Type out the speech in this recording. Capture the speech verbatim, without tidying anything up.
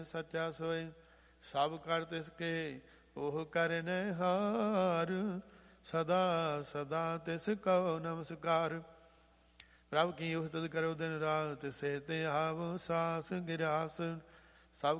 ਸੱਚਾ ਸੋਏ ਸਭ ਕਰ ਤਿਸ ਕੇ ਉਹ ਕਰਨੈ ਹਾਰ। ਸਦਾ ਸਦਾ ਤਿਸ ਕਉ ਨਮਸਕਾਰ। ਪ੍ਰਭ ਕੀ ਉਸਤਤ ਕਰੋ ਦਿਨ ਰਾਤ, ਸੇ ਤੇ ਆਵ ਸਾਸ ਗਿਰਾਸ।